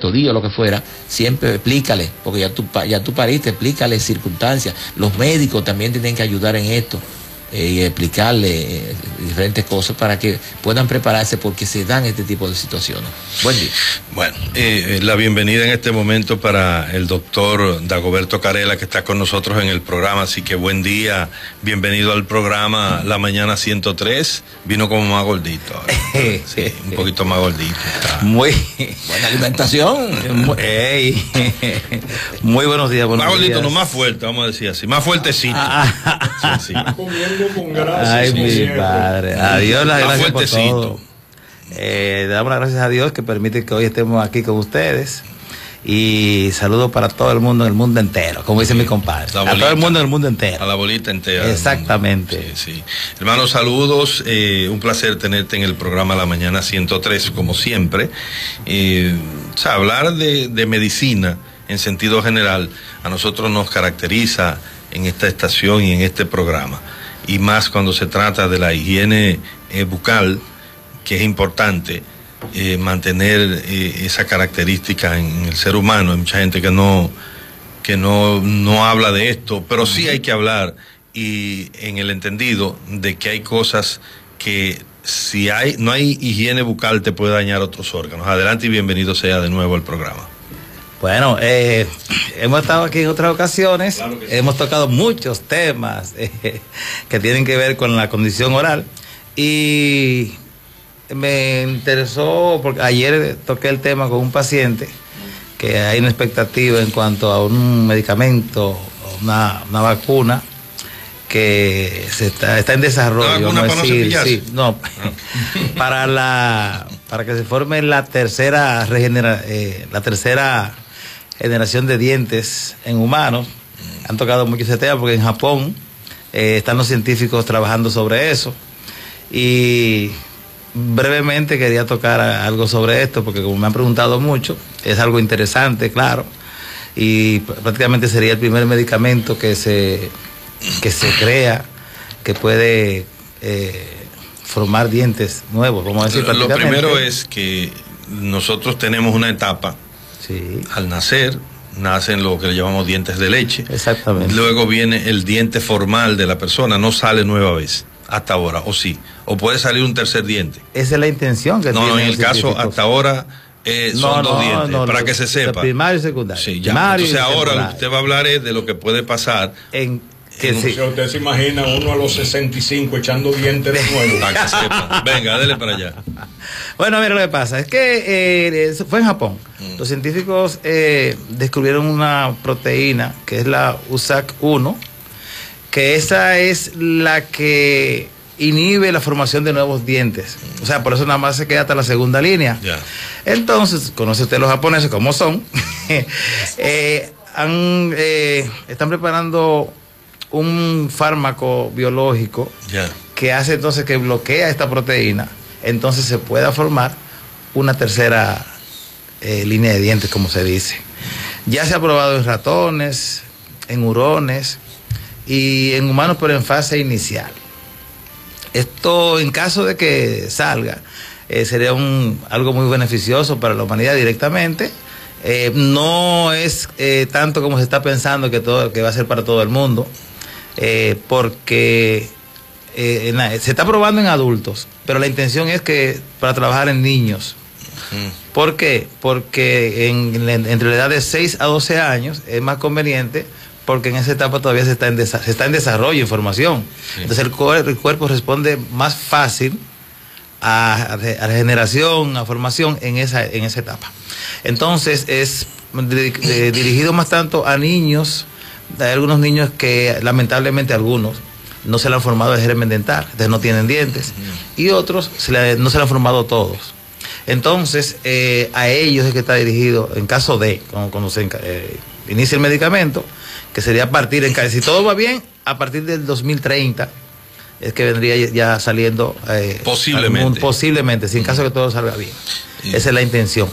estos días o lo que fuera, siempre explícale, porque ya tú pariste, explícale circunstancias. Los médicos también tienen que ayudar en esto. Y explicarle diferentes cosas para que puedan prepararse porque se dan este tipo de situaciones. Buen día. Bueno, la bienvenida en este momento para el doctor Dagoberto Carela, que está con nosotros en el programa, así que buen día, bienvenido al programa La Mañana 103, vino como más gordito, sí, un poquito más gordito. Muy buena alimentación. Muy buenos días. Más gordito, no más fuerte, vamos a decir así, más fuertecito. Sí. Con gracias, ay, mi padre. Adiós, las gracias por todo. Le damos las gracias a Dios que permite que hoy estemos aquí con ustedes. Y saludos para todo el mundo en el mundo entero, como dice mi compadre. A todo el mundo en el mundo entero. A la bolita entera. Exactamente. Sí. Hermanos, saludos. Un placer tenerte en el programa La Mañana 103, como siempre. Hablar de medicina en sentido general a nosotros nos caracteriza en esta estación y en este programa. Y más cuando se trata de la higiene bucal, que es importante mantener esa característica en el ser humano. Hay mucha gente que no habla de esto, pero sí hay que hablar, y en el entendido de que hay cosas que si no hay higiene bucal te puede dañar otros órganos. Adelante y bienvenido sea de nuevo al programa. Bueno, hemos estado aquí en otras ocasiones, claro sí. Hemos tocado muchos temas que tienen que ver con la condición oral, y me interesó porque ayer toqué el tema con un paciente que hay una expectativa en cuanto a un medicamento, una vacuna que está en desarrollo. ¿Una vacuna para no cepillarse? Sí, no, para que se forme la tercera generación de dientes en humanos. Han tocado mucho ese tema porque en Japón están los científicos trabajando sobre eso, y brevemente quería tocar algo sobre esto porque como me han preguntado mucho, es algo interesante, claro, y prácticamente sería el primer medicamento que se crea que puede formar dientes nuevos, vamos a decir. Lo primero es que nosotros tenemos una etapa. Sí. Al nacer, nacen lo que le llamamos dientes de leche. Exactamente. Luego viene el diente formal de la persona, no sale nueva vez, hasta ahora, o sí. O puede salir un tercer diente. Esa es la intención que tiene. No, en el caso, hasta ahora son dos dientes, para que se sepa. Primario y secundario. Sí, ya. Entonces ahora usted va a hablar de lo que puede pasar. Sí. Usted se imagina uno a los 65 echando dientes de nuevo. Para que sepa. Venga, dele para allá. Bueno, mira, lo que pasa es que fue en Japón. Los científicos descubrieron una proteína que es la USAC1, que esa es la que inhibe la formación de nuevos dientes. O sea, por eso nada más se queda hasta la segunda línea. Yeah. Entonces, conoce usted los japoneses como son. Están preparando un fármaco biológico que hace entonces que bloquea esta proteína, entonces se pueda formar una tercera línea de dientes, como se dice. Ya se ha probado en ratones, en hurones y en humanos, pero en fase inicial. Esto, en caso de que salga, sería algo muy beneficioso para la humanidad directamente. No es tanto como se está pensando que va a ser para todo el mundo. Porque se está probando en adultos, pero la intención es que para trabajar en niños. ¿Por qué? Porque entre la edad de 6 a 12 años es más conveniente, porque en esa etapa todavía se está en desarrollo y formación. Sí. Entonces el cuerpo responde más fácil a regeneración, a formación en esa etapa. Entonces es dirigido más tanto a niños. Hay algunos niños que lamentablemente algunos no se le han formado el germen dental, entonces no tienen dientes, y otros no se le han formado todos. Entonces a ellos es que está dirigido en caso de cuando se inicia el medicamento, que sería a partir, si todo va bien, a partir del 2030 es que vendría ya saliendo posiblemente, si en caso de que todo salga bien. Esa es la intención.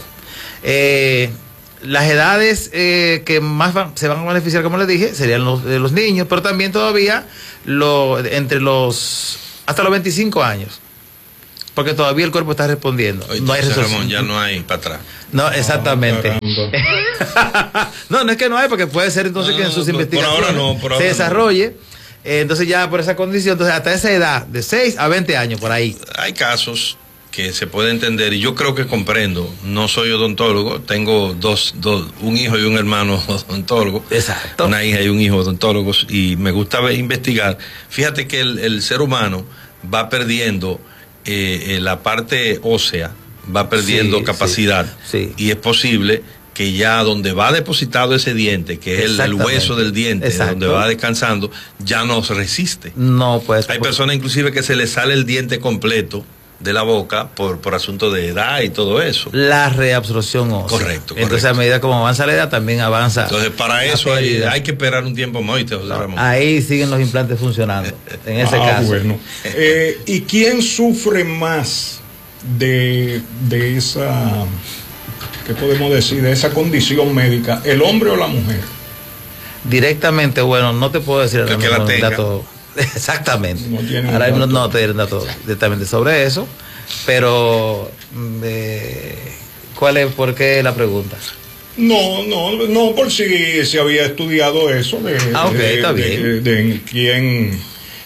Las edades que más se van a beneficiar, como les dije, serían los niños, pero también todavía hasta los 25 años. porque todavía el cuerpo está respondiendo. Oye, No hay entonces, resolución. Ramón, ya no hay para atrás. No, exactamente. No es que no hay, porque puede ser entonces que en sus investigaciones por ahora se desarrolle. Entonces ya por esa condición, entonces hasta esa edad, de 6 a 20 años, por ahí. Hay casos que se puede entender y yo creo que comprendo. No soy odontólogo, tengo un hijo y un hermano odontólogo. Exacto. Una hija y un hijo odontólogos y me gusta investigar. Fíjate que el ser humano va perdiendo la parte ósea, va perdiendo capacidad sí. y es posible que ya donde va depositado ese diente, que es el hueso del diente, Exacto. donde va descansando, ya no se resiste. No, pues. Hay personas inclusive que se les sale el diente completo de la boca por asunto de edad y todo eso. La reabsorción ósea. Correcto. Entonces, a medida como avanza la edad, también avanza. Entonces, para eso hay que esperar un tiempo más, ¿oíste, José Ramón? Ahí siguen los implantes funcionando, en ese caso. Bueno. ¿Y quién sufre más de esa, qué podemos decir, de esa condición médica, el hombre o la mujer? Directamente, bueno, no te puedo decir El que la tenga. dato. Exactamente. No tiene Ahora mismo dato. no te diré un dato directamente sobre eso, pero ¿por qué la pregunta? No, por si se había estudiado eso está bien. de quién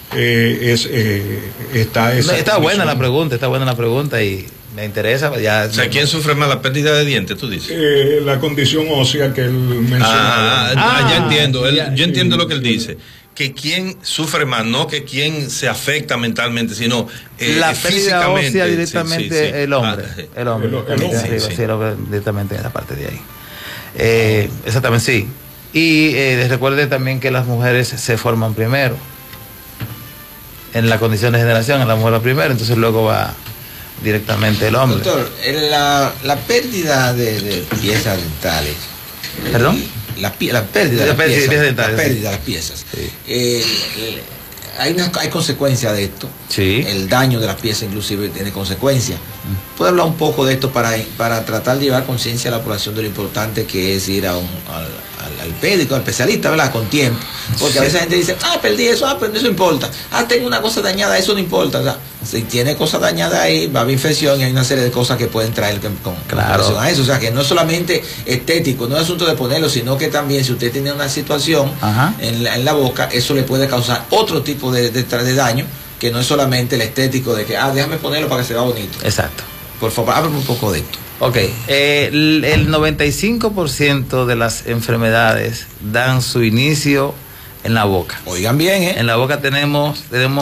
está esa Está buena la condición. pregunta y me interesa. Ya, O sea, ¿quién sufre más la pérdida de dientes, tú dices? La condición ósea que él mencionaba. Ya entiendo. Yo entiendo sí. lo que él dice. Que quién sufre más, no que quién se afecta mentalmente, sino la pérdida físicamente. ósea directamente Sí. el hombre. Sí. El hombre. El hombre, Arriba, sí. sí, el hombre directamente en la parte de ahí. Exactamente, sí. Y recuerde también que las mujeres se forman primero. En la condición de generación, la mujer va primero, entonces luego va directamente el hombre. Doctor, la pérdida de piezas dentales. ¿Perdón? La pérdida de las pérdida piezas. dentales, La pérdida sí. de las piezas. Sí. Hay consecuencias de esto. Sí. El daño de las piezas inclusive tiene consecuencias. ¿Puede hablar un poco de esto para tratar de llevar conciencia a la población de lo importante que es ir al médico, al especialista, ¿verdad? Con tiempo. Porque a veces la gente dice, perdí eso, pero eso no importa. Tengo una cosa dañada, eso no importa. O sea, si tiene cosas dañadas ahí, va a haber infección y hay una serie de cosas que pueden traer con relación a eso. O sea, que no es solamente estético, no es asunto de ponerlo, sino que también si usted tiene una situación en la boca, eso le puede causar otro tipo de daño, que no es solamente el estético de que, déjame ponerlo para que se vea bonito. Exacto. Por favor, háblame un poco de esto. Ok, el 95% de las enfermedades dan su inicio en la boca. Oigan bien, En la boca tenemos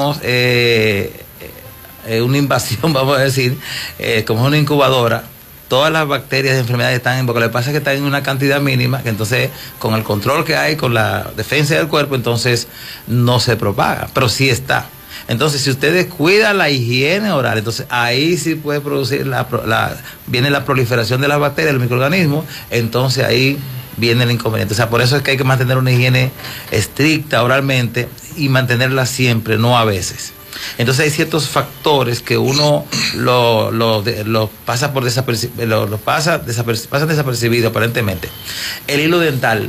una invasión, vamos a decir, como es una incubadora. Todas las bacterias de enfermedades están en boca. Lo que pasa es que están en una cantidad mínima, que entonces con el control que hay, con la defensa del cuerpo, entonces no se propaga, pero sí está. Entonces, si usted descuida la higiene oral, entonces ahí sí puede producir viene la proliferación de las bacterias, del microorganismo, entonces ahí viene el inconveniente. O sea, por eso es que hay que mantener una higiene estricta oralmente y mantenerla siempre, no a veces. Entonces hay ciertos factores que uno lo pasa por pasan desapercibido aparentemente. El hilo dental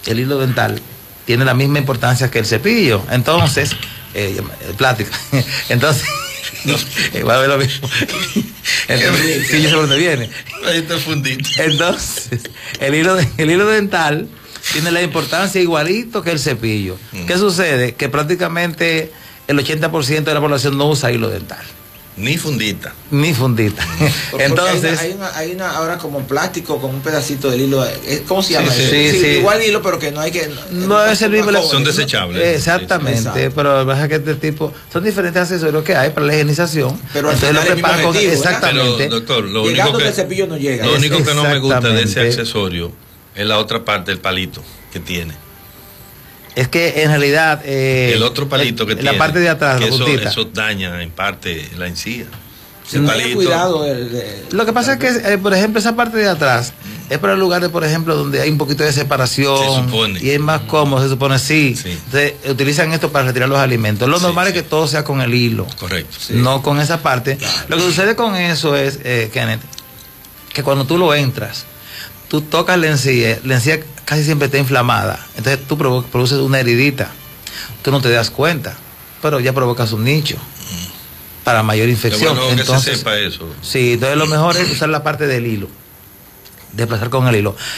tiene la misma importancia que el cepillo. Entonces, plática. Entonces, va a ver lo mismo. Entonces, sí, yo sé por dónde viene. Ahí está fundito. Entonces, el hilo dental tiene la importancia igualito que el cepillo. ¿Qué sucede? Que prácticamente el 80% de la población no usa hilo dental. Ni fundita. Entonces, hay una ahora como plástico con un pedacito del hilo. ¿Cómo se llama? Sí. Igual hilo, pero que no hay que. No es el mismo. Son desechables. Exactamente, sí. pero lo que pasa es que este tipo son diferentes accesorios que hay para la higienización. Pero entonces lo preparan con exactamente. Pero, doctor, lo Llegando único que el cepillo no llega. Lo único que no me gusta de ese Exactamente. accesorio es la otra parte, el palito que tiene. Es que en realidad El otro palito que tiene. la parte de atrás, que la puntita. eso daña en parte la encía. Ten cuidado. Lo que pasa es que, por ejemplo, esa parte de atrás es para lugares, por ejemplo, donde hay un poquito de separación Se supone. y es más cómodo, se supone, sí. Entonces, utilizan esto para retirar los alimentos. Lo normal es que todo sea con el hilo, Correcto. no con esa parte. Lo que sucede con eso es, Kenneth, que cuando tú lo entras, tú tocas la encía casi siempre está inflamada, entonces tú produces una heridita, tú no te das cuenta, pero ya provocas un nicho. para mayor infección. Bueno, entonces, que se sepa eso. Sí, entonces lo mejor es usar la parte del hilo, desplazar con el hilo.